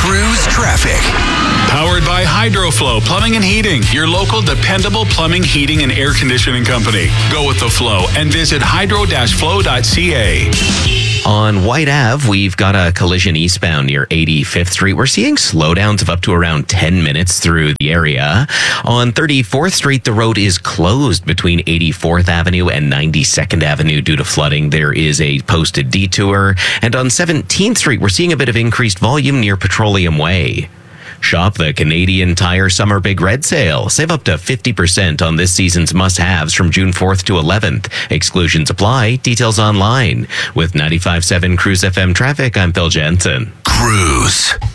Cruise traffic. Powered by Hydroflow Plumbing and Heating, your local dependable plumbing, heating, and air conditioning company. Go with the flow and visit hydro-flow.ca. On White Ave, we've got a collision eastbound near 85th Street. We're seeing slowdowns of up to around 10 minutes through the area. On 34th Street, the road is closed between 84th Avenue and 92nd Avenue due to flooding. There is a posted detour. And on 17th Street, we're seeing a bit of increased volume near Petroleum Way. Shop the Canadian Tire Summer Big Red Sale. Save up to 50% on this season's must-haves from June 4th to 11th. Exclusions apply. Details online. With 95.7 Cruise FM traffic, I'm Phil Jensen. Cruise.